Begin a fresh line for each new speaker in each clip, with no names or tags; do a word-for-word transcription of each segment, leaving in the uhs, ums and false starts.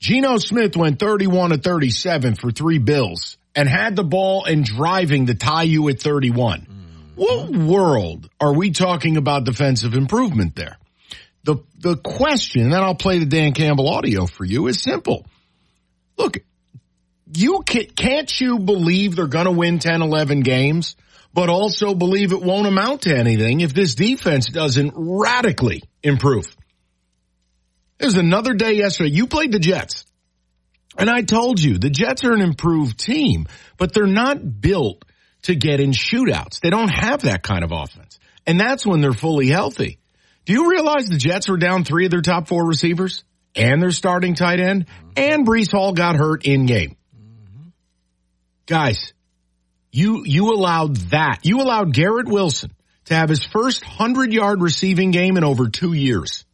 Geno Smith went thirty-one to thirty-seven for three bills and had the ball and driving to tie you at thirty-one. Mm-hmm. What world are we talking about defensive improvement there? The the question, and then I'll play the Dan Campbell audio for you, is simple. Look, you can, can't you believe they're going to win ten, eleven games, but also believe it won't amount to anything if this defense doesn't radically improve? There's another day yesterday. You played the Jets. And I told you, the Jets are an improved team, but they're not built to get in shootouts. They don't have that kind of offense. And that's when they're fully healthy. Do you realize the Jets were down three of their top four receivers and their starting tight end? And Breece Hall got hurt in game. Mm-hmm. Guys, you, you allowed that. You allowed Garrett Wilson to have his first hundred-yard receiving game in over two years.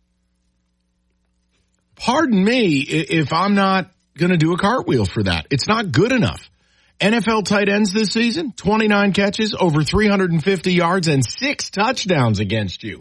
Pardon me if I'm not going to do a cartwheel for that. It's not good enough. N F L tight ends this season, twenty-nine catches, over three hundred fifty yards, and six touchdowns against you.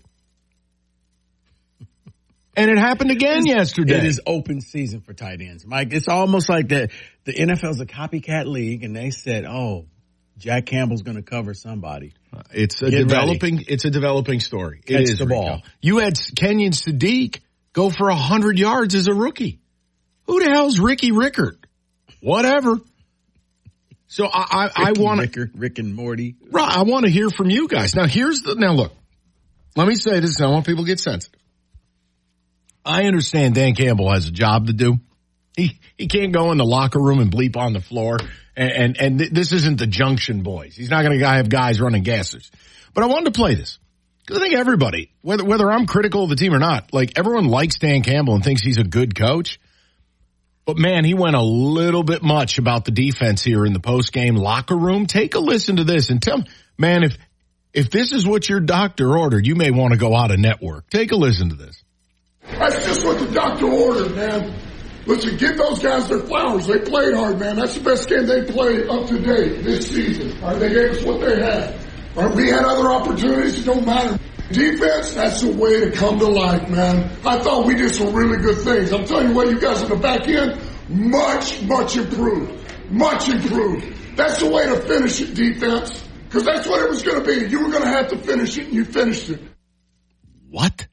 And it happened again
it's,
yesterday.
It is open season for tight ends, Mike. It's almost like the, the N F L is a copycat league, and they said, oh, Jack Campbell's going to cover somebody.
Uh, it's a
Get
developing.
ready.
It's a developing story.
Catch
it is
the ball.
Rico. You had Kenyon Sadiq go for one hundred yards as a rookie. Who the hell's Ricky Rickard? Whatever. So I, I, I want
to Rick and Morty.
Right, I want to hear from you guys. Now here's the now look. Let me say this. I don't want people to get sensitive. I understand Dan Campbell has a job to do. He he can't go in the locker room and bleep on the floor. And and, and th- this isn't the Junction Boys. He's not going to have guys running gassers. But I wanted to play this. Because I think everybody, whether whether I'm critical of the team or not, like everyone likes Dan Campbell and thinks he's a good coach. But man, he went a little bit much about the defense here in the post-game locker room. Take a listen to this and tell me, man, if if this is what your doctor ordered, you may want to go out of network. Take a listen to this.
That's just what the doctor ordered, man. Listen, give those guys their flowers. They played hard, man. That's the best game they played up to date this season. All right, they gave us what they had. All right, we had other opportunities. It don't matter. Defense, that's the way to come to life, man. I thought we did some really good things. I'm telling you what, you guys on the back end, much, much improved. Much improved. That's the way to finish it, defense. Because that's what it was going to be. You were going to have to finish it, and you finished it.
What?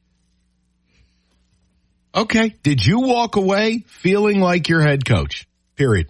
Okay. Did you walk away feeling like your head coach? Period.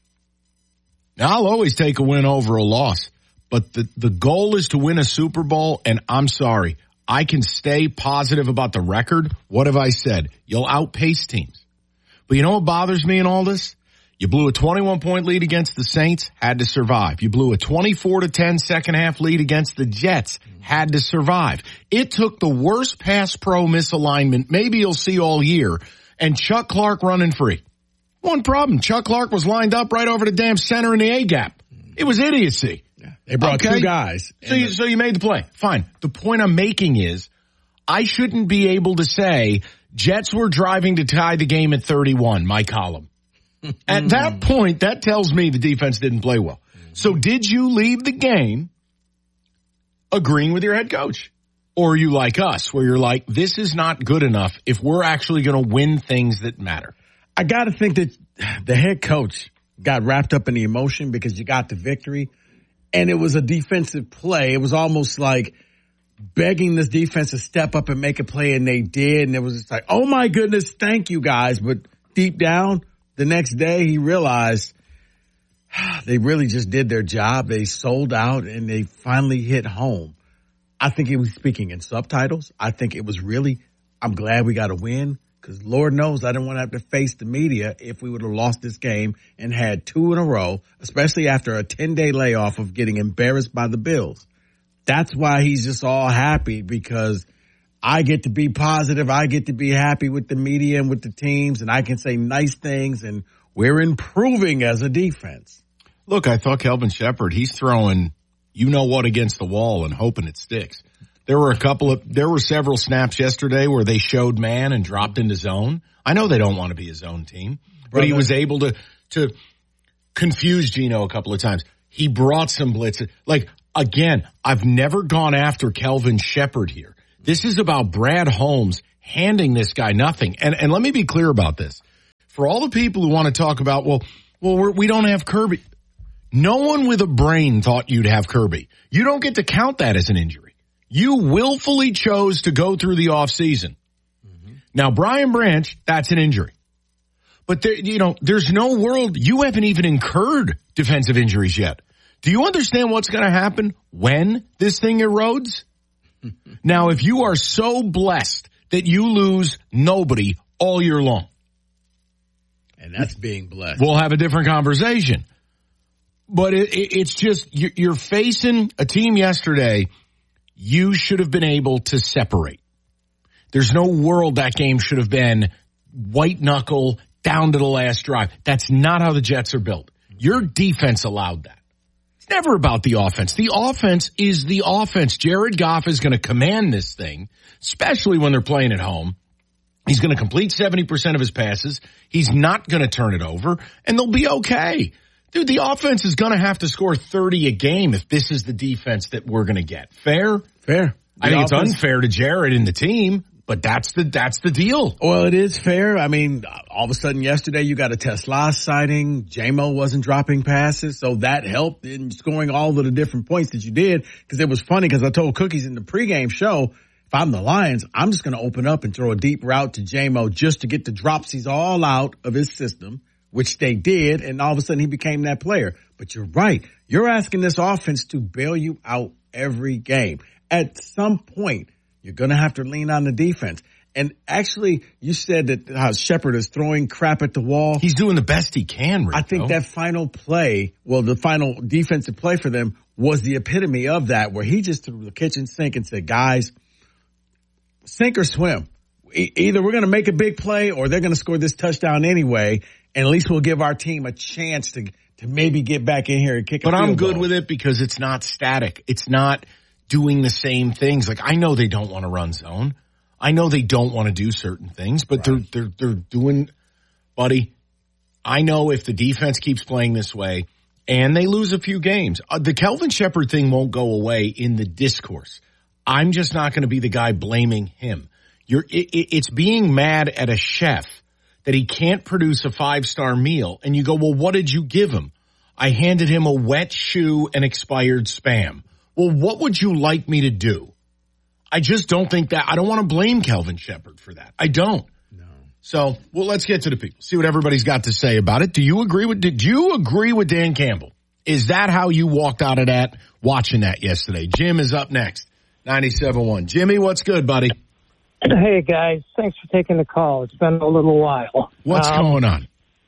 Now, I'll always take a win over a loss. But the, the goal is to win a Super Bowl, and I'm sorry. I can stay positive about the record. What have I said? You'll outpace teams. But you know what bothers me in all this? You blew a twenty-one point lead against the Saints, had to survive. You blew a twenty-four to ten second half lead against the Jets, had to survive. It took the worst pass pro misalignment maybe you'll see all year, and Chuck Clark running free. One problem, Chuck Clark was lined up right over the damn center in the A-gap. It was idiocy.
They brought okay. two guys.
So you, so you made the play. Fine. The point I'm making is I shouldn't be able to say Jets were driving to tie the game at thirty-one, my column. At that point, that tells me the defense didn't play well. So did you leave the game agreeing with your head coach? Or are you like us where you're like, this is not good enough if we're actually going to win things that matter?
I got to think that the head coach got wrapped up in the emotion because you got the victory. And it was a defensive play. It was almost like begging this defense to step up and make a play, and they did. And it was just like, oh, my goodness, thank you, guys. But deep down, the next day, he realized they really just did their job. They sold out, and they finally hit home. I think he was speaking in subtitles. I think it was really, I'm glad we got a win. Because Lord knows I didn't want to have to face the media if we would have lost this game and had two in a row, especially after a ten-day layoff of getting embarrassed by the Bills. That's why he's just all happy, because I get to be positive. I get to be happy with the media and with the teams, and I can say nice things, and we're improving as a defense.
Look, I thought Kelvin Shepherd, he's throwing you-know-what against the wall and hoping it sticks. There were a couple of, there were several snaps yesterday where they showed man and dropped into zone. I know they don't want to be a zone team, but Brother. he was able to, to confuse Geno a couple of times. He brought some blitzes. Like, again, I've never gone after Kelvin Shepherd here. This is about Brad Holmes handing this guy nothing. And, and let me be clear about this. for all the people who want to talk about, well, well, we're, we don't have Kirby. No one with a brain thought you'd have Kirby. You don't get to count that as an injury. You willfully chose to go through the offseason. Mm-hmm. Now, Brian Branch, that's an injury. But, there, you know, there's no world. You haven't even incurred defensive injuries yet. Do you understand what's going to happen when this thing erodes? Now, if you are so blessed that you lose nobody all year long.
And that's being blessed.
We'll have a different conversation. But it, it, it's just, you're facing a team yesterday you should have been able to separate. There's no world that game should have been white knuckle down to the last drive. That's not how the Jets are built. Your defense allowed that. It's never about the offense. The offense is the offense. Jared Goff is going to command this thing, especially when they're playing at home. He's going to complete seventy percent of his passes. He's not going to turn it over, and they'll be okay. Dude, the offense is going to have to score thirty a game if this is the defense that we're going to get. Fair?
Fair.
I think it's unfair to Jared and the team, but that's the that's the deal.
Well, it is fair. I mean, all of a sudden yesterday you got a Tesla sighting. J-Mo wasn't dropping passes, so that helped in scoring all of the different points that you did. Because it was funny because I told Cookies in the pregame show, if I'm the Lions, I'm just going to open up and throw a deep route to J-Mo just to get the dropsies all out of his system, which they did, and all of a sudden he became that player. But you're right. You're asking this offense to bail you out every game. At some point, you're going to have to lean on the defense. And actually, you said that how Shepard is throwing crap at the wall.
He's doing the best he can, Rico.
I think that final play, well, the final defensive play for them was the epitome of that, where he just threw the kitchen sink and said, guys, sink or swim. E- either we're going to make a big play or they're going to score this touchdown anyway, and at least we'll give our team a chance to, to maybe get back in here and kick a
But
field
I'm good
goal.
with it because it's not static. It's not doing the same things. Like, I know they don't want to run zone. I know they don't want to do certain things, but right. they're, they're, they're doing, buddy, I know if the defense keeps playing this way and they lose a few games, uh, the Kelvin Shepard thing won't go away in the discourse. I'm just not going to be the guy blaming him. You're, it, it, it's being mad at a chef that he can't produce a five-star meal. And you go, well, what did you give him? I handed him a wet shoe and expired Spam. Well, what would you like me to do? I just don't think that. I don't want to blame Kelvin Shepard for that. I don't.
No.
So, well, let's get to the people. See what everybody's got to say about it. Do you agree with, did you agree with Dan Campbell? Is that how you walked out of that, watching that yesterday? Jim is up next. ninety-seven point one. Jimmy, what's good, buddy?
Hey, guys. Thanks for taking the call. It's been a little while.
What's um, going on?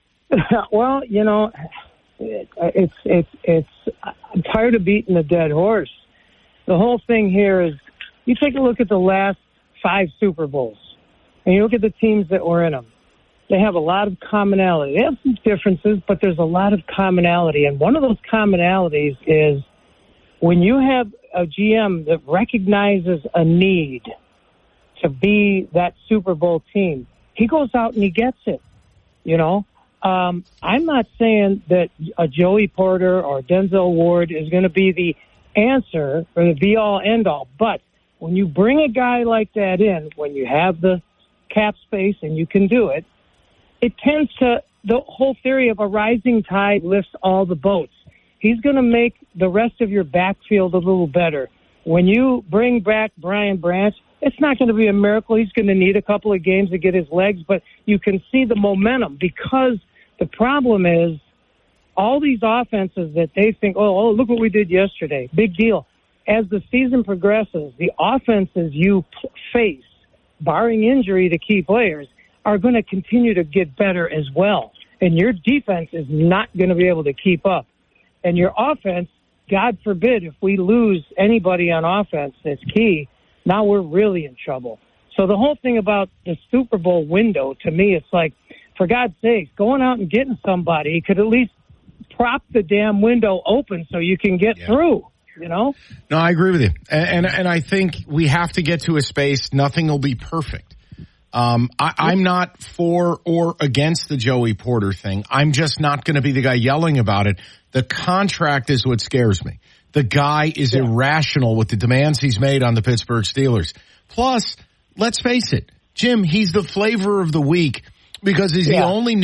Well, you know, it, it's, it's, it's, I'm tired of beating a dead horse. The whole thing here is, you take a look at the last five Super Bowls, and you look at the teams that were in them. They have a lot of commonality. They have some differences, but there's a lot of commonality. And one of those commonalities is when you have a G M that recognizes a need to be that Super Bowl team, he goes out and he gets it. You know, um, I'm not saying that a Joey Porter or Denzel Ward is going to be the answer or the be-all, end-all. But when you bring a guy like that in, when you have the cap space and you can do it, it tends to, the whole theory of a rising tide lifts all the boats. He's going to make the rest of your backfield a little better. When you bring back Brian Branch, it's not going to be a miracle. He's going to need a couple of games to get his legs, but you can see the momentum, because the problem is all these offenses that they think, oh, oh, look what we did yesterday. Big deal. As the season progresses, the offenses you p- face, barring injury to key players, are going to continue to get better as well. And your defense is not going to be able to keep up. And your offense, God forbid, if we lose anybody on offense that's key, now we're really in trouble. So the whole thing about the Super Bowl window, to me, it's like, for God's sake, going out and getting somebody could at least prop the damn window open so you can get yeah. through, you know?
No, I agree with you. And, and and I think we have to get to a space, nothing will be perfect. Um, I, I'm not for or against the Joey Porter thing. I'm just not going to be the guy yelling about it. The contract is what scares me. The guy is yeah. irrational with the demands he's made on the Pittsburgh Steelers. Plus, let's face it, Jim, he's the flavor of the week because he's yeah. the only